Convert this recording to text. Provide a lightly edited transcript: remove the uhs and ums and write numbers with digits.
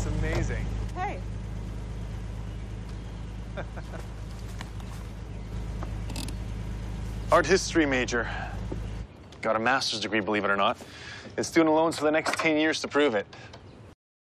amazing. Hey. Art history major. Got a master's degree, believe it or not. And student loans for the next 10 years to prove it.